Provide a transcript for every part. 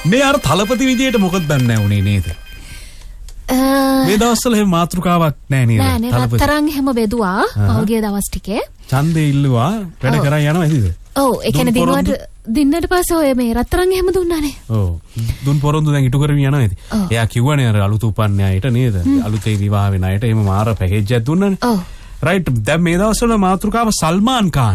මේ අර තලපති විදියට මොකද දන්නේ උනේ නේද? මේ දවස්වල එහෙම මාතෘකාවක් නැහැ නේද? නෑ රත්තරන් එහෙම බෙදුවා පහුගිය දවස් ටිකේ. ඡන්දේ ඉල්ලුවා වැඩ කරා යනවා නේද? ඔව් ඒ කියන්නේ දින්නට පස්සේ ඔය මේ රත්තරන් එහෙම දුන්නානේ. ඔව් දුන් පොරොන්දු දැන් ඉටු කරමින් යනවා නේද? එයා කිව්වනේ අර අලුත උපන්නේ අයට නේද? අලුතේ විවාහ වෙන අයට එහෙම මාර පැකේජ් එකක් දුන්නානේ. ඔව් රයිට්. දැන් මේ දවස්වල මාතෘකාව සල්මාන් ખાන්.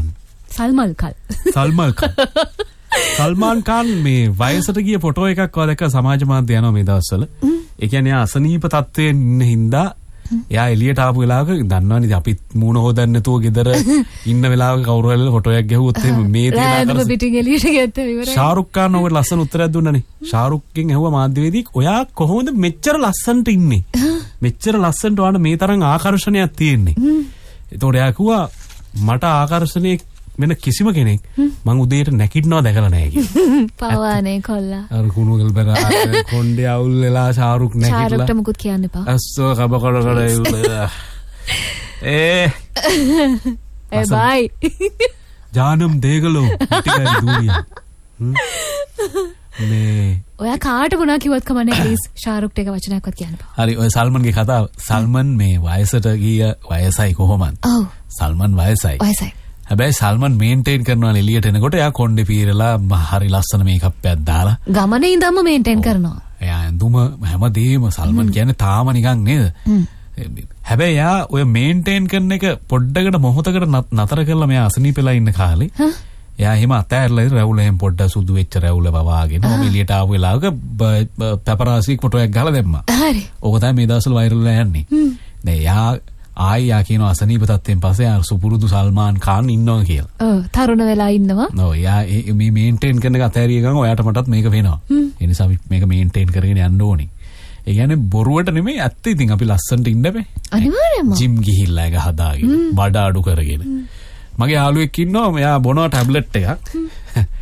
සල්මාන් ખાන් මේ වයසට ගිය ෆොටෝ එකක් දැක්ක සමාජ මාධ්‍ය යනවා මේ දවස්වල. ඒ කියන්නේ අසනීප තත්ත්වයේ ඉන්න හින්දා එයා එළියට ආපු වෙලාවක දන්නවනේ අපි මූණ හොදන්න නැතුව ගෙදර ඉන්න වෙලාවක කවුරු හරි ෆොටෝ එකක් ගැහුවොත් එහෙම මේ තියෙන පිටින් එළියට ගත්තා ඉවරයි. ශාරුක් ખાන් ඔය ලස්සන උත්තරයක් දුන්නානේ. ශාරුක්ගෙන් ඇහුවා මාධ්‍යවේදී ඔයා කොහොමද මෙච්චර ලස්සනට ඉන්නේ? මෙච්චර ලස්සනට වань මේ තරම් ආකර්ෂණයක් තියෙන්නේ. ඒතකොට එයා කිව්වා මට ආකර්ෂණයේ වෙන කිසිම කෙනෙක් මං උදේට නැගිටිනවා දැකලා නැහැ කියලා. පවානේ කොල්ලා. අර කුණුගල් බර කොණ්ඩේ අවුල් වෙලා ශාරුක් නැගිටලා. ශාරුක්ට මුකුත් කියන්න එපා. අස්සෝ කබකඩ බයි. ජානම් දේගලෝ ටිකයි දූරියා. මේ ඔයා කාට මොනා කිව්වත් කමන්නේ ප්ලීස් ශාරුක්ට එක වචනයක්වත් කියන්න එපා. හරි ඔය සල්මන්ගේ කතාව. සල්මන් මේ වයසට ගිය වයසයි කොහොමද? ඔව්. සල්මන් වයසයි. වයසයි. හැබැයි සල්මන් මේන්ටේන් කරනවා එළියට එනකොට එයා කොණ්ඩේ පීරලා හරි ලස්සන මේකප් එකක් දාලා ගමනේ ඉඳන්ම මේන්ටේන් කරනවා. එයා ඇඳුම හැමදේම සල්මන් කියන්නේ තාම නිකන් නේද? හැබැයි එයා ඔය මේන්ටේන් කරන එක පොඩ්ඩකට මොහොතකට නතර කරලා මෙයා අසනීපෙලා ඉන්න කාලේ එයා එහෙම අතෑරලා රැවුල එහෙම පොඩ්ඩක් සුදු වෙච්ච රැවුල වවාගෙන ඔය එළියට ආපු වෙලාවක පැපරාසික් ෆොටෝ එකක් ගහලා දැම්මා. හරි. ඕක තමයි මේ දවස්වල වෛරල් වෙලා යන්නේ. දැන් එයා ආයියා කියන අසනීප තත්ත්වයෙන් පස්සේ ආ සුපුරුදු සල්මාන් ખાන් ඉන්නවා කියලා. ඔව් තරුණ වෙලා ඉන්නවා. ඔව් යා මේ මේන්ටේන් කරන එක අතෑරිය ගමන් ඔයාට මටත් මේක වෙනවා. ඒ නිසා මේක මේන්ටේන් කරගෙන යන්න ඕනේ. ඒ කියන්නේ බොරුවට නෙමෙයි ඇත්ත ඉතින් අපි ලස්සනට ඉන්න බෑ. අනිවාර්යයෙන්ම. ජිම් ගිහිල්ලා එක හදාගෙන බඩ අඩු කරගෙන. මගේ යාළුවෙක් ඉන්නවා මෙයා බොනවා ටැබ්ලට් එකක්.